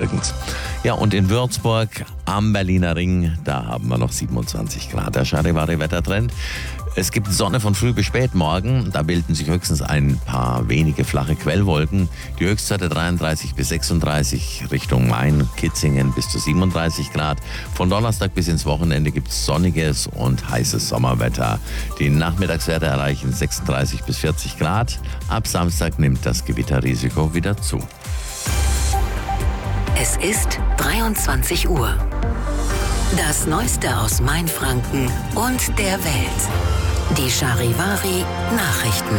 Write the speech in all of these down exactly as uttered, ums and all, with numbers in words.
übrigens. Ja, und in Würzburg am Berliner Ring, da haben wir noch siebenundzwanzig Grad. Der Charivari-Wettertrend. Es gibt Sonne von früh bis spät morgen. Da bilden sich höchstens ein paar wenige flache Quellwolken. Die Höchstwerte dreiunddreißig bis sechsunddreißig, Richtung Main, Kitzingen bis zu siebenunddreißig Grad. Von Donnerstag bis ins Wochenende gibt es sonniges und heißes Sommerwetter. Die Nachmittagswerte erreichen sechsunddreißig bis vierzig Grad. Ab Samstag nimmt das Gewitterrisiko wieder zu. Es ist dreiundzwanzig Uhr. Das Neueste aus Mainfranken und der Welt. Die Charivari Nachrichten.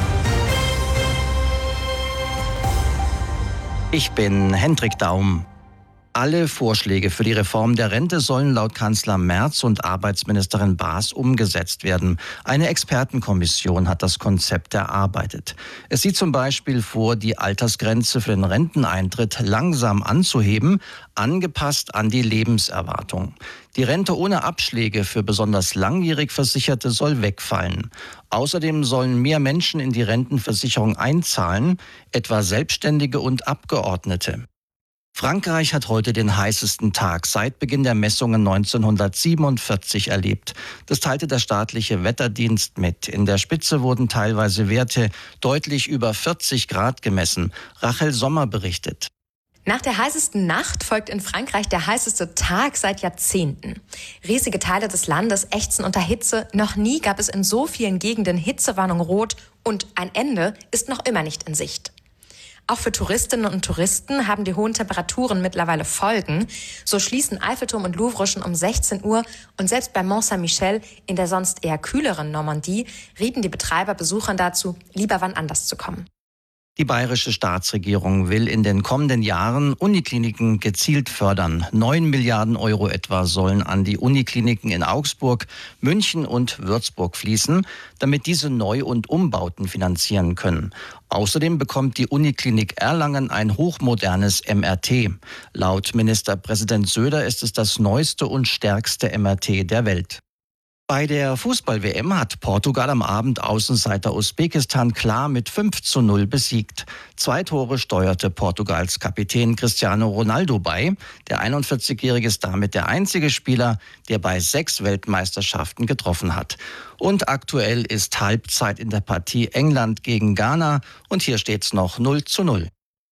Ich bin Hendrik Daum. Alle Vorschläge für die Reform der Rente sollen laut Kanzler Merz und Arbeitsministerin Baas umgesetzt werden. Eine Expertenkommission hat das Konzept erarbeitet. Es sieht zum Beispiel vor, die Altersgrenze für den Renteneintritt langsam anzuheben, angepasst an die Lebenserwartung. Die Rente ohne Abschläge für besonders langjährig Versicherte soll wegfallen. Außerdem sollen mehr Menschen in die Rentenversicherung einzahlen, etwa Selbstständige und Abgeordnete. Frankreich hat heute den heißesten Tag seit Beginn der Messungen neunzehnhundertsiebenundvierzig erlebt. Das teilte der staatliche Wetterdienst mit. In der Spitze wurden teilweise Werte deutlich über vierzig Grad gemessen. Rachel Sommer berichtet. Nach der heißesten Nacht folgt in Frankreich der heißeste Tag seit Jahrzehnten. Riesige Teile des Landes ächzen unter Hitze. Noch nie gab es in so vielen Gegenden Hitzewarnung rot und ein Ende ist noch immer nicht in Sicht. Auch für Touristinnen und Touristen haben die hohen Temperaturen mittlerweile Folgen. So schließen Eiffelturm und Louvre schon um sechzehn Uhr und selbst bei Mont Saint-Michel in der sonst eher kühleren Normandie rieten die Betreiber Besuchern dazu, lieber wann anders zu kommen. Die bayerische Staatsregierung will in den kommenden Jahren Unikliniken gezielt fördern. Neun Milliarden Euro etwa sollen an die Unikliniken in Augsburg, München und Würzburg fließen, damit diese Neu- und Umbauten finanzieren können. Außerdem bekommt die Uniklinik Erlangen ein hochmodernes M R T. Laut Ministerpräsident Söder ist es das neueste und stärkste M R T der Welt. Bei der Fußball-W M hat Portugal am Abend Außenseiter Usbekistan klar mit fünf zu null besiegt. Zwei Tore steuerte Portugals Kapitän Cristiano Ronaldo bei. Der einundvierzigjährige ist damit der einzige Spieler, der bei sechs Weltmeisterschaften getroffen hat. Und aktuell ist Halbzeit in der Partie England gegen Ghana und hier steht's noch null zu null.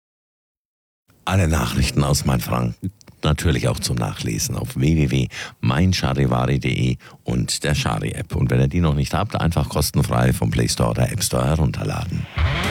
Alle Nachrichten aus Mainfranken natürlich auch zum Nachlesen auf w w w punkt mein charivari punkt de und der Chari-App. Und wenn ihr die noch nicht habt, einfach kostenfrei vom Play Store oder App Store herunterladen.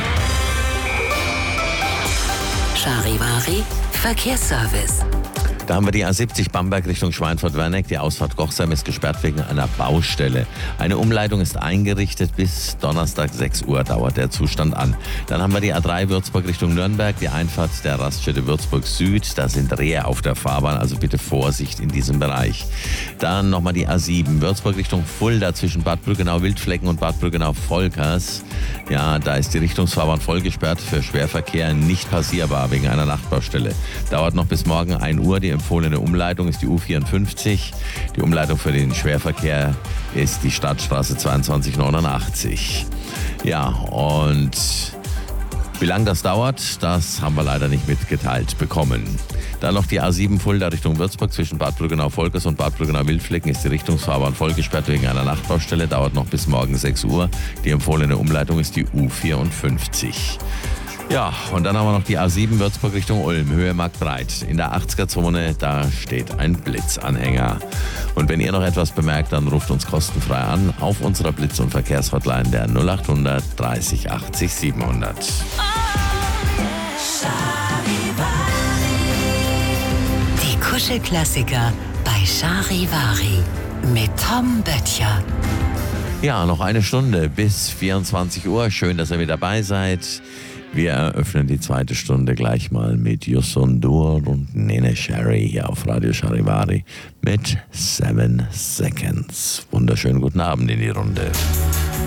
Charivari Verkehrsservice. Da haben wir die A siebzig Bamberg Richtung Schweinfurt-Werneck. Die Ausfahrt Gochsheim ist gesperrt wegen einer Baustelle. Eine Umleitung ist eingerichtet. Bis Donnerstag sechs Uhr dauert der Zustand an. Dann haben wir die A drei Würzburg Richtung Nürnberg. Die Einfahrt der Raststätte Würzburg Süd. Da sind Rehe auf der Fahrbahn, also bitte Vorsicht in diesem Bereich. Dann nochmal die A sieben Würzburg Richtung Fulda zwischen Bad Brückenau-Wildflecken und Bad Brückenau-Volkers. Ja, da ist die Richtungsfahrbahn voll gesperrt. Für Schwerverkehr nicht passierbar wegen einer Nachtbaustelle. Dauert noch bis morgen ein Uhr. Die empfohlene Umleitung ist die U vierundfünfzig. Die Umleitung für den Schwerverkehr ist die Stadtstraße zweiundzwanzig neunundachtzig. Ja, und wie lange das dauert, das haben wir leider nicht mitgeteilt bekommen. Dann noch die A sieben Fulda Richtung Würzburg zwischen Bad Brückenau-Volkers und Bad Brückenau-Wildflecken ist die Richtungsfahrbahn voll gesperrt wegen einer Nachtbaustelle. Dauert noch bis morgen sechs Uhr. Die empfohlene Umleitung ist die U vierundfünfzig. Ja, und dann haben wir noch die A sieben Würzburg Richtung Ulm, Höhe Marktbreit. In der achtziger-Zone, da steht ein Blitzanhänger. Und wenn ihr noch etwas bemerkt, dann ruft uns kostenfrei an auf unserer Blitz- und Verkehrshotline der null achthundert dreißig achtzig siebenhundert. Die Kuschelklassiker bei Charivari mit Tom Böttcher. Ja, noch eine Stunde bis vierundzwanzig Uhr. Schön, dass ihr mit dabei seid. Wir eröffnen die zweite Stunde gleich mal mit Yusun Dur und Nene Sherry hier auf Radio Charivari mit Seven Seconds. Wunderschönen guten Abend in die Runde.